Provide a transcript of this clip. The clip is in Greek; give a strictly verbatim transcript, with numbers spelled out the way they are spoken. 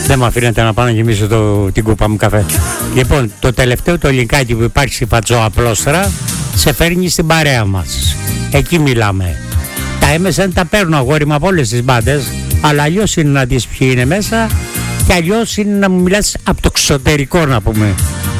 Δεν μου αφήνεται να πάω να γεμίσω το, την κούπα μου καφέ. Λοιπόν, το τελευταίο το λινκάκι που υπάρχει στη Φατζοαπλώστρα σε φέρνει στην παρέα μας. Εκεί μιλάμε. Τα εμ ες εν τα παίρνω αγόρι μου από όλες τις μπάντες, αλλά αλλιώς είναι να δεις ποιοι είναι μέσα και αλλιώς είναι να μου μιλάς από το εξωτερικό, να πούμε.